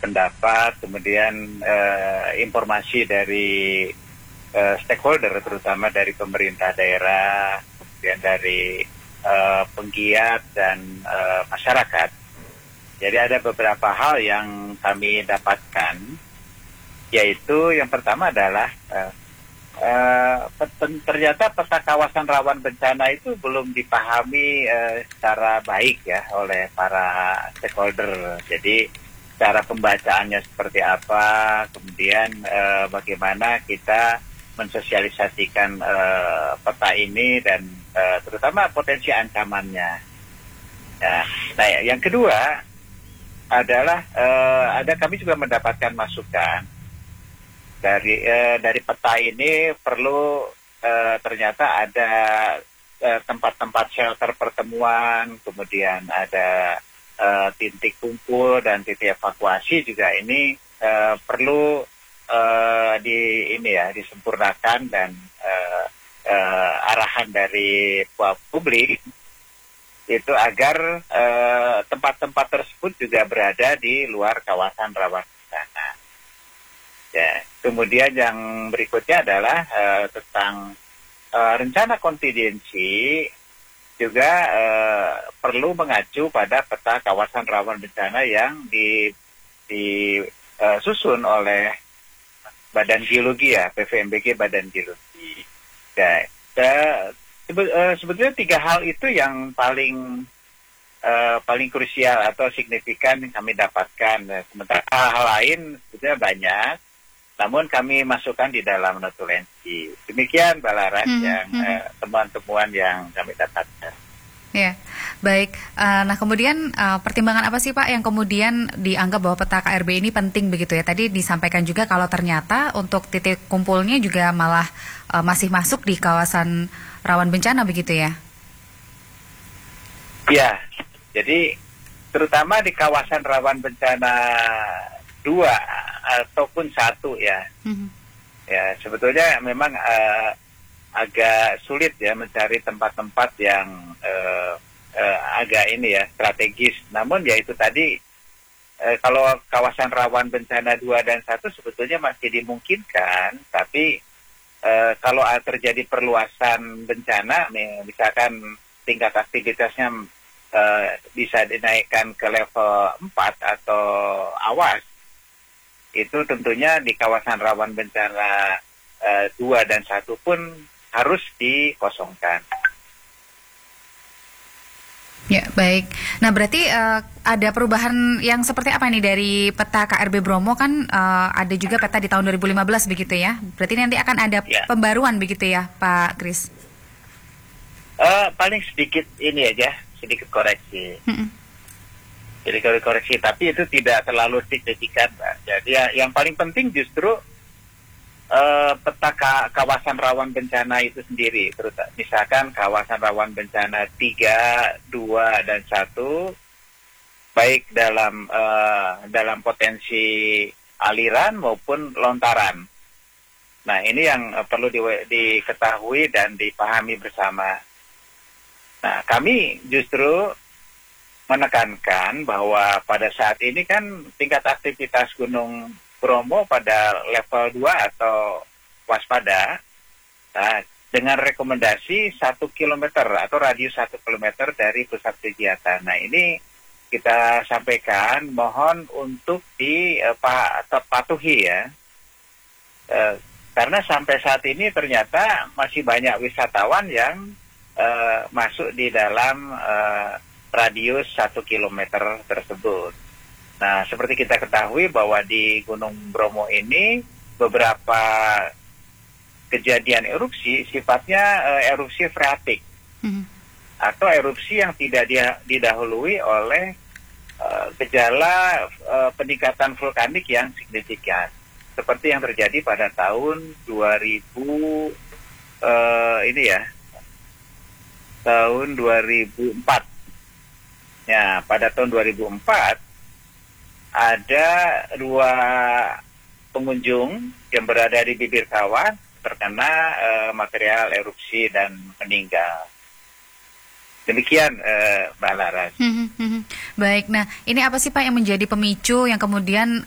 pendapat, kemudian informasi dari stakeholder, terutama dari pemerintah daerah, kemudian dari penggiat dan masyarakat. Jadi ada beberapa hal yang kami dapatkan, yaitu yang pertama adalah ternyata peta kawasan rawan bencana itu belum dipahami secara baik ya oleh para stakeholder. Jadi cara pembacaannya seperti apa, kemudian bagaimana kita mensosialisasikan peta ini dan terutama potensi ancamannya. Ya. Nah, yang kedua adalah kami juga mendapatkan masukan dari peta ini perlu ternyata ada tempat-tempat shelter pertemuan, kemudian ada titik kumpul dan titik evakuasi juga ini perlu disempurnakan dan arahan dari publik itu agar tempat-tempat tersebut juga berada di luar kawasan rawan bencana. Ya, kemudian yang berikutnya adalah tentang rencana kontingensi juga perlu mengacu pada peta kawasan rawan bencana yang disusun oleh Badan Geologi ya, PVMBG Badan Geologi. Ya, sebetulnya 3 hal itu yang paling krusial atau signifikan yang kami dapatkan. Sementara hal lain sebetulnya banyak, namun kami masukkan di dalam notulensi. Demikian Mbak Laras temuan-temuan yang kami dapatkan. Ya, baik. Nah kemudian pertimbangan apa sih Pak yang kemudian dianggap bahwa peta KRB ini penting begitu ya? Tadi disampaikan juga kalau ternyata untuk titik kumpulnya juga malah masih masuk di kawasan rawan bencana begitu ya? Ya, jadi terutama di kawasan rawan bencana 2 ataupun 1 ya. Ya, sebetulnya memang agak sulit ya mencari tempat-tempat yang agak strategis. Namun ya itu tadi kalau kawasan rawan bencana 2 dan 1 sebetulnya masih dimungkinkan, tapi kalau terjadi perluasan bencana, misalkan tingkat aktivitasnya bisa dinaikkan ke level 4 atau awas, itu tentunya di kawasan rawan bencana 2 dan 1 pun harus dikosongkan. Ya, baik. Nah, berarti ada perubahan yang seperti apa nih dari peta KRB Bromo kan ada juga peta di tahun 2015 begitu ya? Berarti nanti akan ada pembaruan begitu ya, Pak Kris? Paling sedikit sedikit koreksi. Jadi koreksi, tapi itu tidak terlalu signifikan, Pak. Jadi yang paling penting justru peta kawasan rawan bencana itu sendiri, terutama misalkan kawasan rawan bencana 3, 2, dan 1, baik dalam potensi aliran maupun lontaran. Nah, ini yang perlu diketahui dan dipahami bersama. Nah, kami justru menekankan bahwa pada saat ini kan tingkat aktivitas Gunung Bromo pada level 2 atau waspada, nah, dengan rekomendasi 1 kilometer atau radius 1 kilometer dari pusat kegiatan. Nah, ini kita sampaikan mohon untuk dipatuhi ya, karena sampai saat ini ternyata masih banyak wisatawan yang masuk di dalam radius 1 kilometer tersebut. Nah, seperti kita ketahui bahwa di Gunung Bromo ini beberapa kejadian erupsi sifatnya erupsi freatik atau erupsi yang tidak didahului oleh gejala peningkatan vulkanik yang signifikan, seperti yang terjadi pada tahun 2004. Ya, pada tahun 2004 ada 2 pengunjung yang berada di bibir kawah terkena material erupsi dan meninggal. Demikian Mbak Laras. Baik, nah ini apa sih Pak yang menjadi pemicu yang kemudian